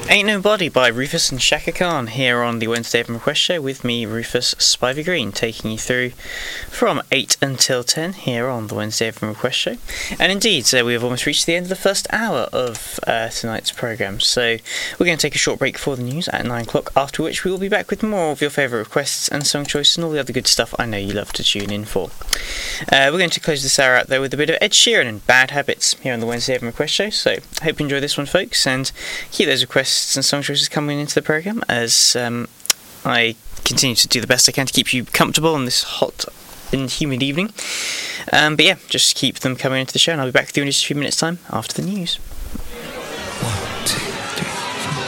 Ain't Nobody by Rufus and Shaka Khan here on the Wednesday Evan Request Show with me, Rufus Spivey Green, taking you through from 8 until 10 here on the Wednesday Evan Request Show. And indeed, we have almost reached the end of the first hour of tonight's programme, so we're going to take a short break for the news at 9 o'clock, after which we will be back with more of your favourite requests and song choice and all the other good stuff I know you love to tune in for. We're going to close this hour out though with a bit of Ed Sheeran and Bad Habits here on the Wednesday Evan Request Show, so I hope you enjoy this one, folks, and keep those requests and song choices coming into the programme as I continue to do the best I can to keep you comfortable on this hot and humid evening. But yeah, just keep them coming into the show and I'll be back with you in just a few minutes time after the news.